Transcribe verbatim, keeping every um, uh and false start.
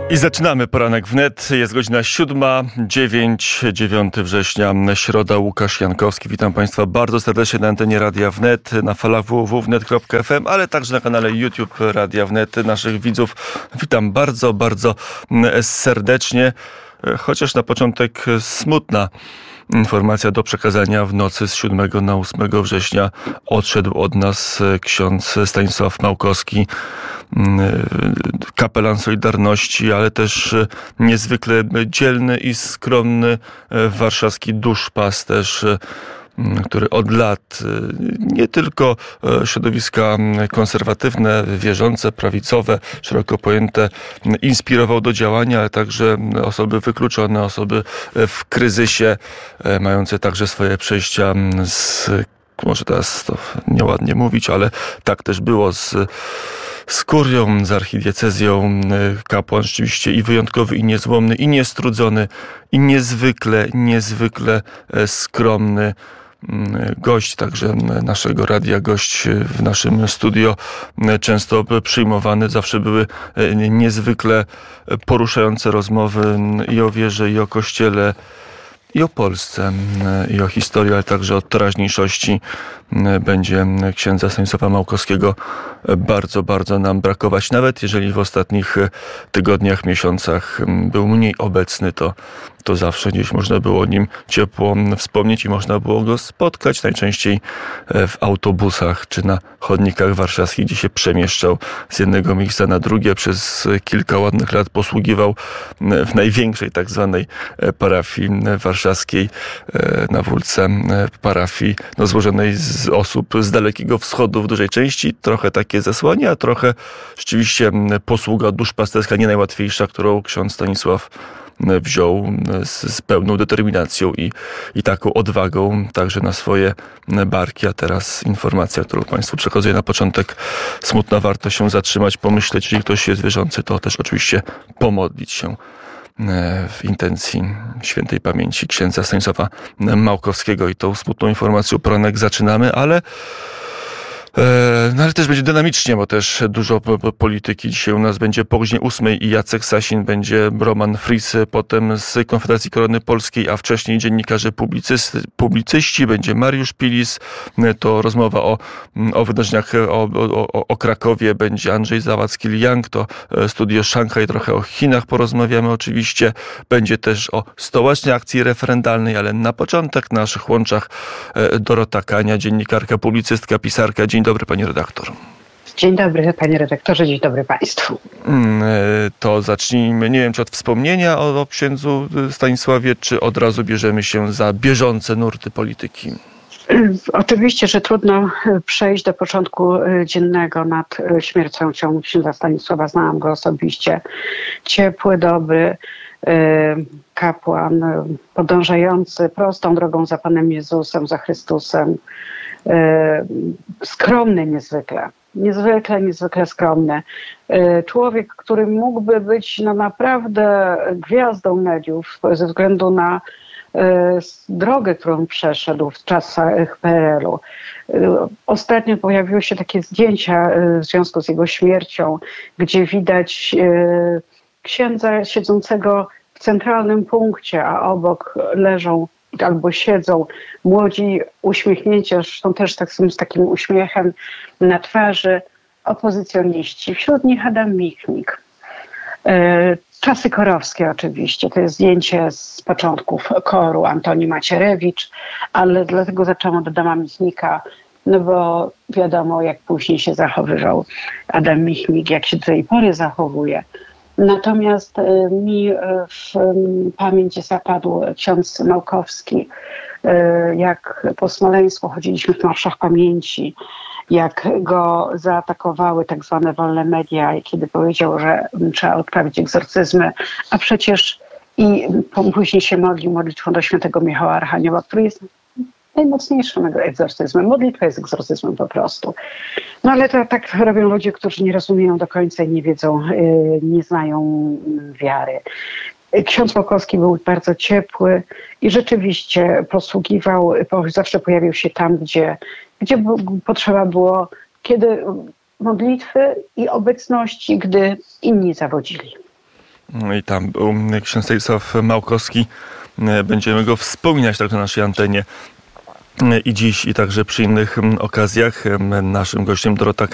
I zaczynamy poranek wnet. Jest godzina siódma, dziewiątego września, środa. Łukasz Jankowski. Witam Państwa bardzo serdecznie na antenie Radia Wnet, na falach w w w kropka wnet kropka f m, ale także na kanale YouTube Radia Wnet. Naszych widzów witam bardzo, bardzo serdecznie. Chociaż na początek smutna informacja do przekazania. W nocy z siódmego na ósmego września odszedł od nas ksiądz Stanisław Małkowski, kapelan Solidarności, ale też niezwykle dzielny i skromny warszawski duszpasterz, który od lat nie tylko środowiska konserwatywne, wierzące, prawicowe, szeroko pojęte inspirował do działania, ale także osoby wykluczone, osoby w kryzysie, mające także swoje przejścia z, może teraz to nieładnie mówić, ale tak też było, z z kurią, z archidiecezją. Kapłan rzeczywiście i wyjątkowy, i niezłomny, i niestrudzony, i niezwykle, niezwykle skromny gość także naszego radia, gość w naszym studio, często przyjmowany. Zawsze były niezwykle poruszające rozmowy i o wierze, i o Kościele, i o Polsce, i o historii, ale także o teraźniejszości. Będzie księdza Stanisława Małkowskiego bardzo, bardzo nam brakować. Nawet jeżeli w ostatnich tygodniach, miesiącach był mniej obecny, to, to zawsze gdzieś można było o nim ciepło wspomnieć i można było go spotkać. Najczęściej w autobusach czy na chodnikach warszawskich, gdzie się przemieszczał z jednego miejsca na drugie. Przez kilka ładnych lat posługiwał w największej tak zwanej parafii warszawskiej, na Wólce, parafii no, złożonej z osób z Dalekiego Wschodu w dużej części. Trochę takie zesłanie, a trochę rzeczywiście posługa duszpasterska nie najłatwiejsza, którą ksiądz Stanisław wziął z, z pełną determinacją i, i taką odwagą także na swoje barki. A teraz informacja, którą Państwu przekazuję na początek. Smutna, warto się zatrzymać, pomyśleć, jeżeli ktoś jest wierzący, to też oczywiście pomodlić się w intencji świętej pamięci księdza Stanisława Małkowskiego. I tą smutną informacją poranek zaczynamy, ale No ale też będzie dynamicznie, bo też dużo polityki. Dzisiaj u nas będzie po godzinie ósmej i Jacek Sasin, będzie Roman Fries, potem z Konfederacji Korony Polskiej, a wcześniej dziennikarze publicyści, publicyści, będzie Mariusz Pilis, to rozmowa o, o wydarzeniach o, o, o Krakowie, będzie Andrzej Zawadzki-Liang, to studio Szanghaj, trochę o Chinach porozmawiamy oczywiście, będzie też o stołecznej akcji referendalnej, ale na początek na naszych łączach Dorota Kania, dziennikarka, publicystka, pisarka. Dzień dobry, pani redaktor. Dzień dobry, panie redaktorze, dzień dobry państwu. To zacznijmy, nie wiem, czy od wspomnienia o, o księdzu Stanisławie, czy od razu bierzemy się za bieżące nurty polityki? Oczywiście, że trudno przejść do porządku dziennego nad śmiercią księdza Stanisława. Znałam go osobiście. Ciepły, dobry kapłan, podążający prostą drogą za Panem Jezusem, za Chrystusem. Skromny niezwykle, niezwykle, niezwykle skromny. Człowiek, który mógłby być no naprawdę gwiazdą mediów ze względu na drogę, którą przeszedł w czasach P R L u. Ostatnio pojawiły się takie zdjęcia w związku z jego śmiercią, gdzie widać księdza siedzącego w centralnym punkcie, a obok leżą albo siedzą młodzi, uśmiechnięci, zresztą też tak, z takim uśmiechem na twarzy, opozycjoniści. Wśród nich Adam Michnik. Czasy korowskie oczywiście. To jest zdjęcie z początków koru, Antoni Macierewicz, ale dlatego zaczęłam od Adama Michnika, no bo wiadomo, jak później się zachowywał Adam Michnik, jak się do tej pory zachowuje. Natomiast mi w pamięci zapadł ksiądz Małkowski, jak po Smoleńsku chodziliśmy w marszach pamięci, jak go zaatakowały tak zwane wolne media, kiedy powiedział, że trzeba odprawić egzorcyzmy, a przecież i później się modlił modlitwą do świętego Michała Archanioła, który jest najmocniejszym egzorcyzmem. Modlitwa jest egzorcyzmem po prostu. No ale to tak robią ludzie, którzy nie rozumieją do końca i nie wiedzą, nie znają wiary. Ksiądz Małkowski był bardzo ciepły i rzeczywiście posługiwał, zawsze pojawił się tam, gdzie, gdzie potrzeba było, kiedy modlitwy i obecności, gdy inni zawodzili. I tam był ksiądz Stanisław Małkowski. Będziemy go wspominać tak na naszej antenie i dziś, i także przy innych okazjach. Naszym gościem Dorota